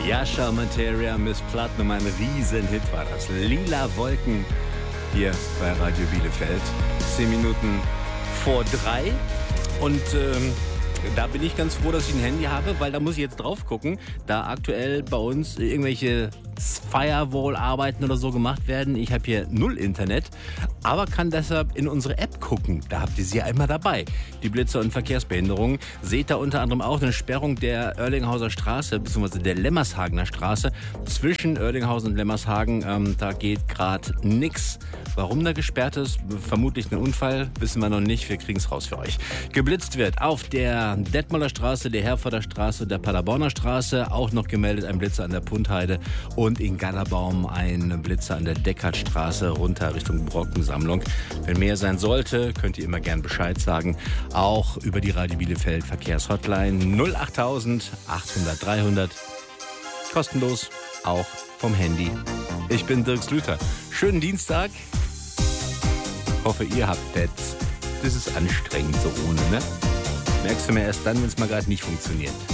Yasha Materia, Miss Platinum, ein Riesenhit war das. Lila Wolken hier bei Radio Bielefeld. 10 Minuten vor 3. Und da bin ich ganz froh, dass ich ein Handy habe, weil da muss ich jetzt drauf gucken, da aktuell bei uns irgendwelche Firewall-Arbeiten oder so gemacht werden. Ich habe hier null Internet, aber kann deshalb in unsere App gucken. Da habt ihr sie ja immer dabei. Die Blitzer und Verkehrsbehinderungen. Seht da unter anderem auch eine Sperrung der Oerlinghauser Straße bzw. der Lemmershagener Straße. Zwischen Oerlinghausen und Lemmershagen, da geht gerade nichts. Warum da gesperrt ist, vermutlich ein Unfall, wissen wir noch nicht. Wir kriegen es raus für euch. Geblitzt wird auf der Detmolder Straße, der Herforder Straße, der Paderborner Straße. Auch noch gemeldet ein Blitzer an der Puntheide. Und in Gallerbaum ein Blitzer an der Deckertstraße runter Richtung Brockensammlung. Wenn mehr sein sollte, könnt ihr immer gern Bescheid sagen. Auch über die Radio Bielefeld Verkehrshotline 08000 800 300. Kostenlos, auch vom Handy. Ich bin Dirk Slüter. Schönen Dienstag. Hoffe, ihr habt Netz. Das ist anstrengend so ohne, ne? Merkst du mir erst dann, wenn es mal gerade nicht funktioniert.